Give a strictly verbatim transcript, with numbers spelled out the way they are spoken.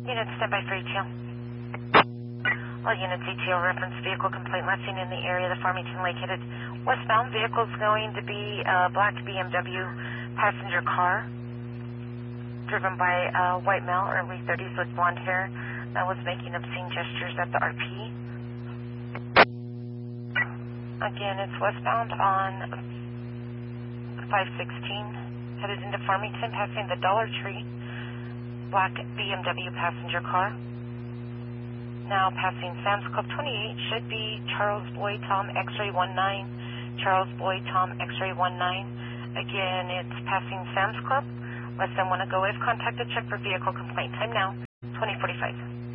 Units stand by for E T L. All units E T L reference vehicle complaint last seen in the area of the Farmington Lake headed westbound. Vehicle is going to be a black B M W passenger car driven by a white male, early thirties with blonde hair that was making obscene gestures at the R P. Again, it's westbound on five sixteen, headed into Farmington, passing the Dollar Tree. Black B M W passenger car. Now passing Sam's Club twenty-eight, should be Charles Boy Tom X-ray one nine. Charles Boy Tom X-ray one nine. Again, it's passing Sam's Club. Less than one to go. If contacted, check for vehicle complaint. Time now, twenty forty-five.